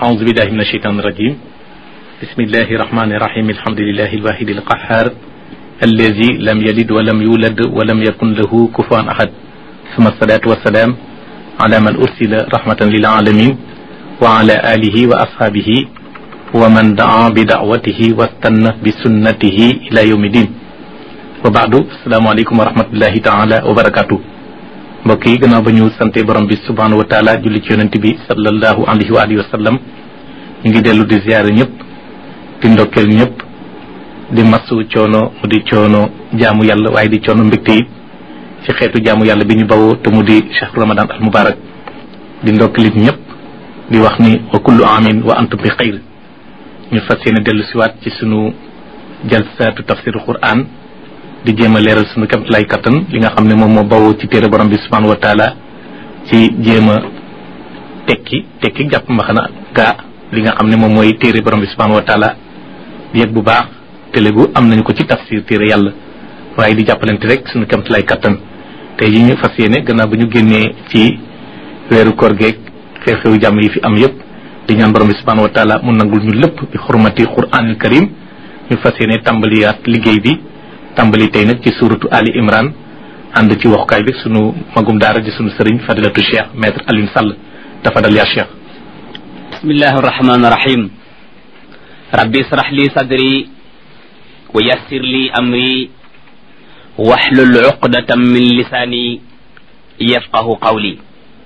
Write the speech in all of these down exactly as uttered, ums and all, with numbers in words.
أعوذ بالله من الشيطان الرجيم بسم الله الرحمن الرحيم الحمد لله الواحد القهار الذي لم يلد ولم يولد ولم يكن له كفوا أحد ثم الصلاة والسلام على من أرسل رحمة للعالمين وعلى آله وأصحابه ومن دعا بدعوته واستنى بسنته إلى يوم الدين وبعد السلام عليكم ورحمة الله تعالى وبركاته mbokk yi gannaaw ba ñu sante borom bi subhanahu wa taala julli ci yonent bi sallallahu alayhi wa alihi wa sallam ñu ngi dellu di ziyaare ñëpp di ndokkeel ñëpp di masu coono mu di coono jaamu yàlla waaye di coono mbégte yi ci xeetu jaamu yàlla bi ñu bawoo te mu di shahru ramadan al mubarak di ndokkeelit ñëpp di wax ni wa kullu amin wa antum bi xayr ñu fas yéene dellu siwaat ci sunu jalsaatu tafsiru quran di jéem a leeral suñu kamtalaay kattan li nga xam ne moom moo bawoo ci téere borom bi subhanahu wa taala ci jéem a tekki tekki jàpp mbaxana gaa li nga xam ne moom mooy téere borom bi subhanahu wa taala yëg bu baax télégu am nañu ko ci tafsir téere yàlla waaye di jàppalante rek suñu kamtalaay kattan tey yi ñu fas yéene gannaaw bu ñu génnee ci weeru koor geeg xew-xewu jàmm yi fi am yëpp di ñaan borom bi subhanahu wa taala mu nangul ñu lépp bi xurmati quranil karim ñu fas yéene tàmbaliyaat liggéey bi tàmbali tey nag ci suuratu Ali Imran ànd ci waxukaay bi sunu magum daara di sunu sëriñ fadilatu cheikh maître Alioune Sall tafadal yaa cheikh. bismillahi arrahmani irrahim rabbi israh li sadri wa yassir li amri wahlul uqdatan min lisani yafqahu qawli.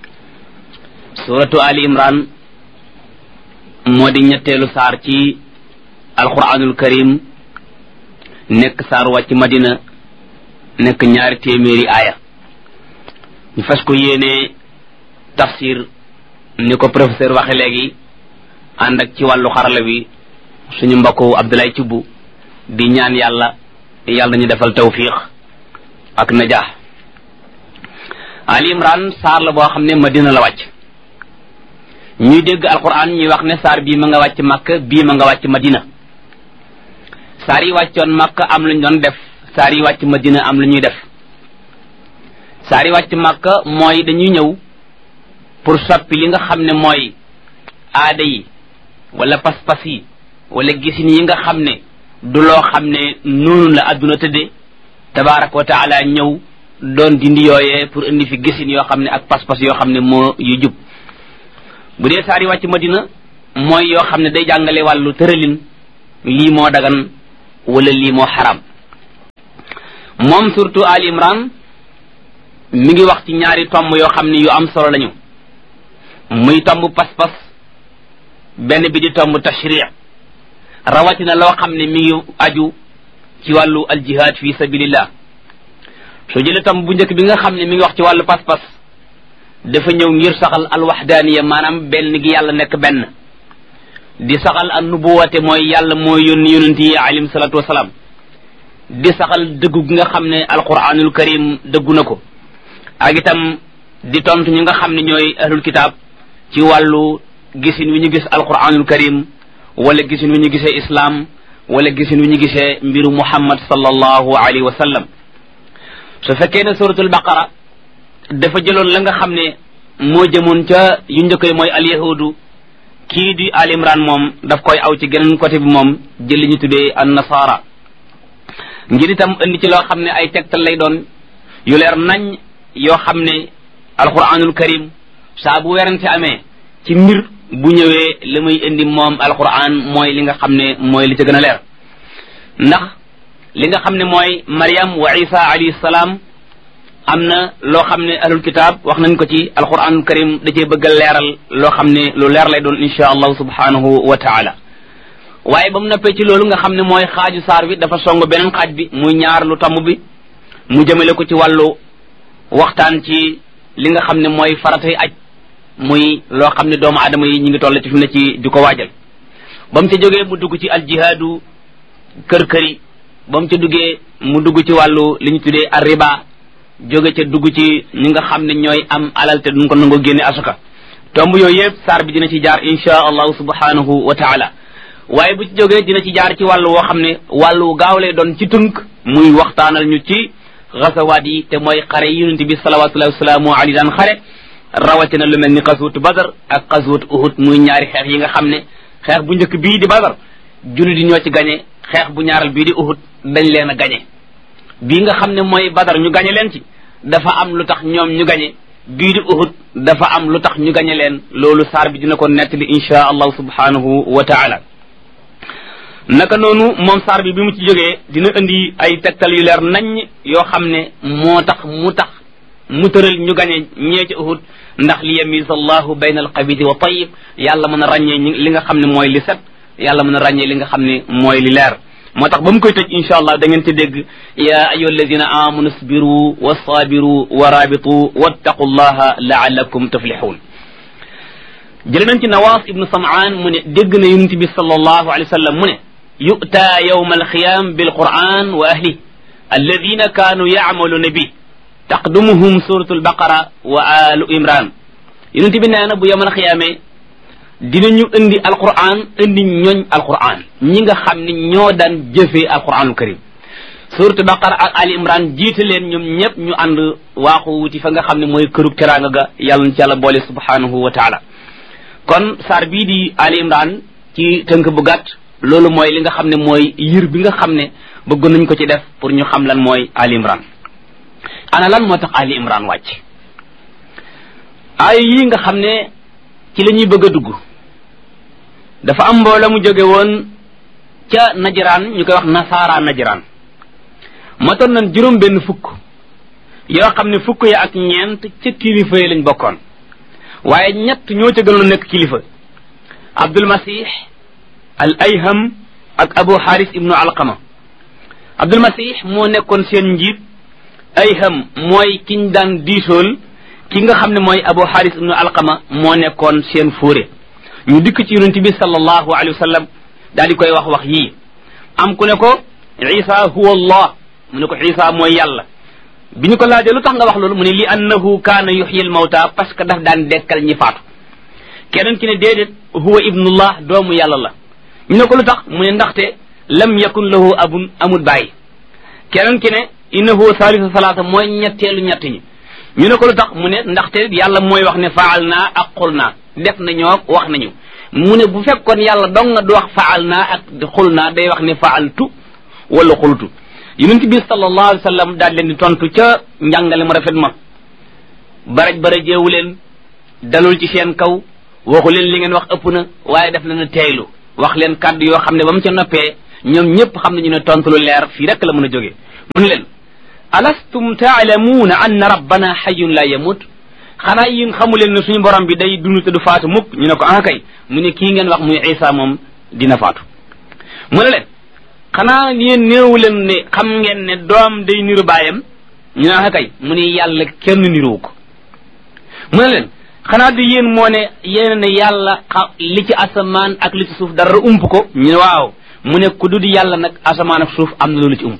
suuratu Ali Imran moo di ñetteelu saar ci alquranul karim nekk saar wàcc madina nekk ñaari téeméeri aaya ñu fas ko yéene tafsir ni ko professeur waxe léegi ànd ak ci wàllu xarala bi suñu mbokku Abdoulaye Thioub di ñaan yàlla yàlla ñu defal tawfiq ak najaax. Ali Imran saar la boo xam ne madina la wàcc ñuy dégg alquran ñuy wax ne saar bii ma nga wàcc Makka bii ma nga wàcc madina. saar yi wàccoon Makka am lu ñu doon def saar yi wàcc Madina am lu ñuy def. saar yi wàcc Makka mooy dañuy ñëw pour soppi li nga xam ne mooy aada yi wala pas-pas yi wala gisin yi nga xam ne du loo xam ne noonu la adduna tëddee tabaaraka wa taala ñëw doon dindi yooyee pour indi fi gisin yoo xam ne ak pas-pas yoo xam ne moo yu jub. bu dee saar yi wàcc Madina mooy yoo xam ne day jàngale wàllu tëralin lii moo dagan wala lii moo xaram. moom surtout Ali Imran mi ngi wax ci ñaari tomb yoo xam ne yu am solo lañu muy tomb pas-pas benn bi di tomb tashri' rawatina loo xam ne mi ngi aju ci wàllu aljihad fi sabilillah. soo jëlee tomb bu njëkk bi nga xam ne mi ngi wax ci wàllu pas-pas dafa ñëw ngir saxal alwaxdaaniya maanaam benn gi yàlla nekk benn di saxal an nubuwate mooy yàlla mooy yónni yonent yi alayhim salaatu wasalaam di saxal dëggu gi nga xam ne alquranul karim dëggu na ko ak itam di tontu ñi nga xam ne ñooy ahlul kitaab ci wàllu gisin wi ñu gis alquranul karim wala gisin wi ñu gisee islam wala gisin wi ñu gisee mbiru muhammad sallallahu alayhi wa sallam. su fekkee ne suratul baqara dafa jëloon la nga xam ne moo jëmoon ca yu njëkk yi mooy alyahudu kii di Ali Imran moom daf koy aw ci geneen côté bi moom jël li ñu tuddee an nasara ngir itam indi ci loo xam ne ay tegtal lay doon yu leer nañ yoo xam ne alquranul karim saa bu werante amee ci mbir bu ñëwee li muy indi moom alquran mooy li nga xam ne mooy li ca gën a leer. ndax li nga xam ne mooy Maryam wa Isa alayhi salaam am na loo xam ne ahlul kitaab wax nañ ko ci alquranul karim da cee bëgg a leeral loo xam ne lu leer lay doon insha allahu subhanahu wa taala. waaye ba mu noppee ci loolu nga xam ne mooy xaaju saar bi dafa song beneen xaaj bi muy ñaar lu tomb bi mu jëmale ko ci wàllu waxtaan ci li nga xam ne mooy faratay aj muy loo xam ne doomu aadama yi ñu ngi toll ci fi mu ne ci di ko waajal. ba mu ca jógee mu dugg ci aljihaadu kër këri ba mu ca duggee mu dugg ci wàllu li ñu tuddee arriba jóge ca dugg ci ñi nga xam ne ñooy am alal te duñ ko nangoo génne asuka. tomb yooyu yëpp saar bi dina ci jaar insha allahu subhanahu wa taala. waaye bu ci jógee dina ci jaar ci wàllu woo xam ne wàllu gaaw lay doon ci tënk muy waxtaanal ñu ci gasawaat yi te mooy xare yi yonent bi salawatullahi wasalaamu alayhi daan xare rawatina lu mel ni xaswatu badar ak xaswatu uhud muy ñaari xeex yi nga xam ne xeex bu njëkk bii di badar jullit di ñoo ci gañe xeex bu ñaaral bii di uhud dañ leen a gañe bii nga xam ne mooy badar ñu gañe leen ci dafa am lu tax ñoom ñu gañe bii di uhud dafa am lu tax ñu gañe leen loolu saar bi dina ko nettali insha allahu subhanahu wa taala naka noonu moom saar bi bi mu ci jógee dina indi ay tegtal yu leer nañ yoo xam ne moo tax mu tax mu tëral ñu gañe ñee ci uhud ndax li yamiza allahu bayna alxabidi wa tayyib yàlla mën a ràññee li nga xam ne mooy li set yàlla mën a ràññee li nga xam ne mooy li leer moo tax ba mu koy tëj insha allah da ngeen ci dégg ya ayyuha alladina amanu isbiru wa sabiru wa rabitu wattaqu llaha laallakum tuflihun jële nañ ci nawaas ibnu samaan mu ne dégg na yonent bi sallallahu alayhi wa sallam mu ne yu'ta yawma alqiyam bilquran wa ahli alladina kanu ya'maluna bi taqdumuhum suratu albaqara wa alu imran yonent bi nee na bu yawmal qiyaame dinañu indi alquran indi ñooñ alquran ñi nga xam ne ñoo daan jëfee alquranul karim suratu baqara ak ali imran jiite leen ñoom ñëpp ñu ànd waaxu wuti fa nga xam ne mooy kërug teraanga ga yàlla na ci yàlla boole subhanahu wa taala kon saar bii di ali imran ci tënk bu gàtt loolu mooy li nga xam ne mooy yir bi nga xam ne bëgg nañ ko ci def pour ñu xam lan mooy ali imran ana lan moo tax ali imran wàcc ay yi nga xam ne ci la ñuy bëgg a dugg dafa am mbooloo mu jóge woon ca najraan ñu koy wax nasaara najraan matoon nañ juróom benn fukk yoo xam ne fukk ya ak ñeent ca kilifa yi lañ bokkoon waaye ñett ñoo ca gënoon nekk kilifa abdul masih al ayham ak abu haris ibnu alqama abdul masih moo nekkoon seen njiit ayham mooy kiñ daan diisool ki nga xam ne mooy abu haris ibnu alqama moo nekkoon seen fóore ñu dikk ci yonent bi sallallahu alayhi wa sallam daal di koy wax wax yii am ku ne ko isa huwa allah mu ne ko isa mooy yàlla bi ñu ko laajee lu tax nga wax loolu mu ne li annahu kaana yuxyi al mawta parce que daf daan dekkal ñi faatu keneen ki ne déedéet huwa ibnullah doomu yàlla la ñu ne ko lu tax mu ne ndaxte lam yakun lahu abun amul bàyyi keneen ki ne innahu salisu salaasa mooy ñetteelu ñett ñi ñu ne ko lu tax mu ne ndaxte yàlla mooy wax ne faal naa ak xul naa def nañoo wax nañu mu ne bu fekkoon yàlla dong nga du wax faal naa ak xul naa day wax ne faaltu wala xultu yonent bi sallallahu alayhi wa sallam daal leen di tontu ca njàngale mu rafet ma baraj barajeewu leen dalul ci seen kaw waxu leen li ngeen wax ëpp na waaye def na na teeylu wax leen kàddu yoo xam ne ba mu ca noppee ñoom ñëpp xam nañu ne tontu lu leer fii rek la mën a jógee mu ne leen alastum taalamuuna anna rabbana xayun la yamut xanaa yéen xamu leen ne suñu borom bi day dund te du faatu mukk ñu ne ko ah kay mu ne kii ngeen wax muy isa moom dina faatu mu ne leen xanaa yéen néewu leen ne xam ngeen ne doom day niru baayam ñu ne ah kay mu ne yàlla kenn niruwu ko mu ne leen xanaa di yéen moo ne yéen ne yàlla li ci asamaan ak li ci suuf dara ump ko ñu ne waaw mu ne ku dul yàlla nag asamaan ak suuf am na loolu ci ump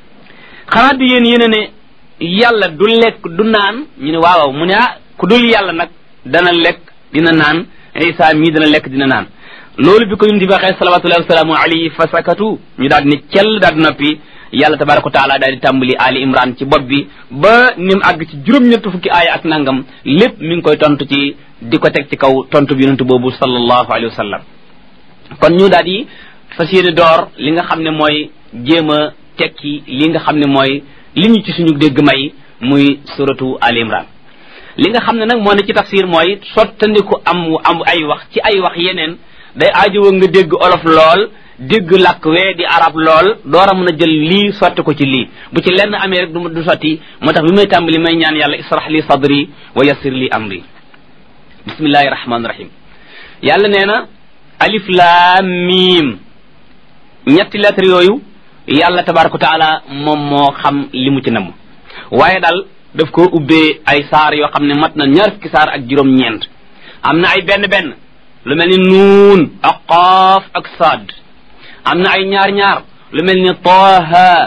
xanaa di yéen yéen ne yàlla du lekk du naan ñu ne waaw mu ne ah ku dul yàlla nag dana lekk dina naan isa mii dana lekk dina naan loolu bi ko yonent bi waxee salawatullahi wasalaamu alayhi fa sakatu ñu daal di ne cell daal di noppi yàlla tabaraka wa taala daal di tàmbali ali imran ci bopp bi ba ni mu àgg ci juróom-ñett fukki aaya ak nangam lépp mi ngi koy tontu ci di ko teg ci kaw tontu bi yonent boobu sallallahu alayhi wa sallam kon ñu daal di fas yéene door li nga xam ne mooy jéem a tekki li nga xam ne mooy li ñu ci suñu dégg may muy suratu ali imran li nga xam ne nag moo ne ci tafsir mooy sottandiku am am ay wax ci ay wax yeneen day aajowoo nga dégg olof lool dégg làkk wee di arab lool door a mën a jël lii sotti ko ci lii bu ci lenn amee rek du du sotti moo tax bi may tàmbali may ñaan yàlla israh li sadri wa yassir li amri bismillahi rahmaani rahim yàlla nee na alif laam miim ñetti lettre yooyu yàlla tabaraka wa taala moom moo xam li mu ci namm waaye daal daf ko ubbee ay saar yoo xam ne mat na ñaar fukki saar ak juróom-ñeent am na ay benn benn lu mel ni nuun ak qaaf ak saad am na ay ñaar ñaar lu mel ni taaha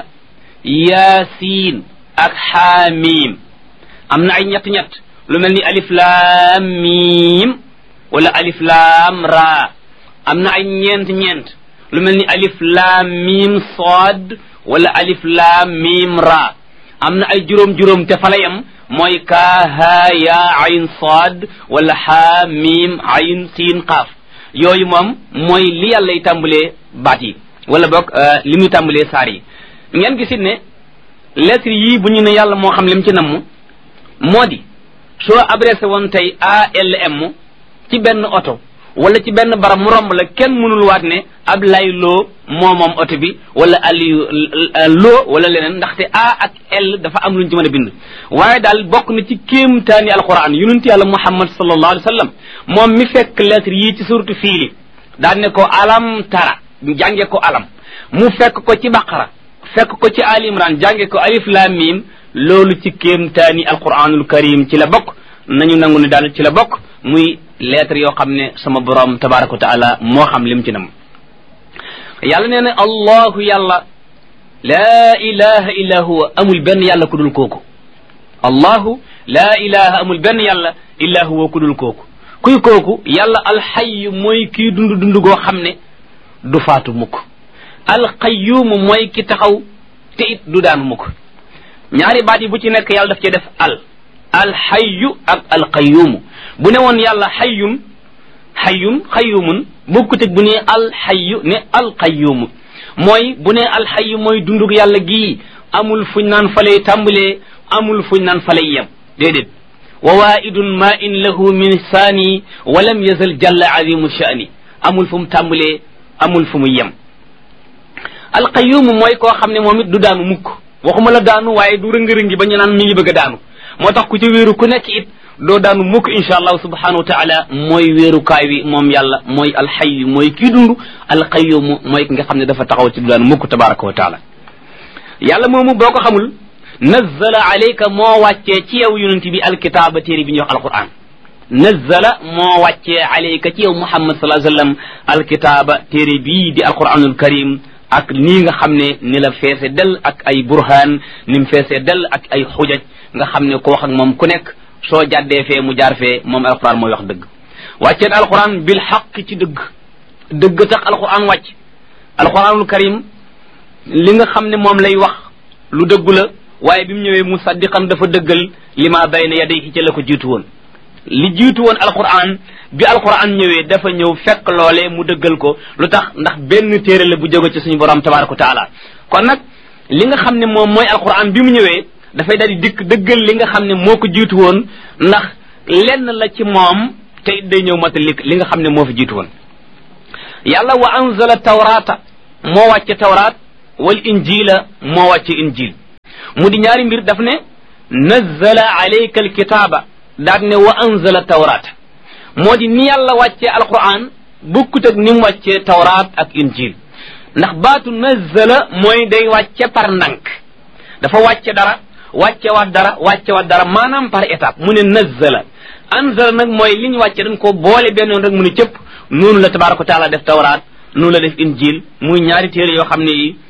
yaasiin ak xaamiim am na ay ñett ñett lu mel ni alif laam miim wala alif laam raa am na ay ñeent ñeent lu mel ni alif laam miim saad wala alif laam miim raa am na ay juróom-juróom te fa la yem mooy kaa haa yaa ayn saad wala haa miim ayn siin qaaf yooyu moom mooy li yàlla y tàmbalee baat yi wala boog li muy tàmbalee saar yi ngeen gisit ne lettre yii bu ñu ne yàlla moo xam lim ci namm moo di soo adressé woon tey A L M ci benn oto wala ci benn barab mu romb la kenn mënul waat ne Ablaye Lo moo moom oto bi wala Aliou Lo wala leneen ndaxte A ak L dafa am luñ ci mën a bind waaye daal bokk na ci kéemtaani alquran yonent yàlla Muhammad sallallahu alayhi wa sallam moom mi fekk lettre yii ci suratu fiili daan ne ko alam tara jànge ko alam mu fekk ko ci baqara fekk ko ci Ali Imran jànge ko alif lam mim loolu ci kéemtaani alquranul karim ci la bokk nañu nangu ne daal ci la bokk muy lettre yoo xam ne sama borom tabaraka wa taala moo xam lim ci nam yàlla nee na allahu yàlla laa ilaha illa huwa amul benn yàlla ku dul kooku allahu laa ilaha amul benn yàlla illa huwa ku dul kooku kuy kooku yàlla alxayyu mooy kii dund dund goo xam ne du faatu mukk alqayyumu mooy ki taxaw te it du daanu mukk ñaari baat yi bu ci nekk yàlla daf cee def al alxayyu ak alqayyumu bu ne woon yàlla xayyun xayyun xayyumun bokkuteg bu ne alxayyu ne alqayyumu mooy bu ne alxayyu mooy dundug yàlla gii amul fuñ naan falay tàmbalee amul fuñ naan falay yem déedéet wa waidun ma in lahu min saani wa lam yazal jalla azimu sha'ni amul fu mu tàmbalee amul fu mu yem alqayyumu mooy koo xam ne moom it du daanu mukk waxuma la daanu waaye du rëngi-rëngi ba ñu naan mi ngi bëgg a daanu moo tax ku ci wéeru ku nekk it doo daanu mukk insha allahu subhanahu wa taala mooy wéerukaay wi moom yàlla mooy alxayyu mooy kii dund alqayyumu mooy ki nga xam ne dafa taxaw ci du daanu mukk tabaraka wa taala yàlla moomu boo ko xamul nazzala alayka moo wàccee ci yow yonent bi alkitaaba téere bi ñuy wax alquran nazzala moo wàccee alayka ci yow muhammad sallallahu alayhi wa sallam alkitaaba téere bii di alquranul karim ak nii nga xam ne ni la feese del ak ay burhaan ni mu feese del ak ay xujaj nga xam ne ko wax ak moom ku nekk soo jàddee fee mu jaar fee moom alquran mooy wax dëgg wàcceen alquran bil xaq ci dëgg dëgg tax alquran wàcc alquranul karim li nga xam ne moom lay wax lu dëggu la waaye bi mu ñëwee musaddiqan dafa dëggal li ma bayna yadayhi ci la ko jiitu woon li jiitu woon alquran bi alquran ñëwee dafa ñëw fekk loolee mu dëggal ko lu tax ndax benn téere la bu jóge ci suñu borom tabaraka wa taala kon nag li nga xam ne moom mooy alquran bi mu ñëwee dafay daal di dikk dëggal li nga xam ne moo ko jiitu woon ndax lenn la ci moom te it day ñëw mata li li nga xam ne moo fi jiitu woon yàlla wa anzala tawrata moo wàcce tawraat wal injila moo wàcce injil mu di ñaari mbir daf ne nazzala alayka alkitaaba daat ne wa anzala tawrata moo di ni yàlla wàccee alquran bukkut ak ni mu wàccee tawraat ak injil ndax baatu nazzala mooy day wàcce par ndànk dafa wàcce dara wàcce waat dara wàcce waat dara maanaam par étape mu ne nazzala anzala nag mooy li ñu wàcce dañ ko boole benn yoon rek mu ne cëpp noonu la tabaraka wa taala def tawraat noonu la def injil muy ñaari téere yoo xam ne yi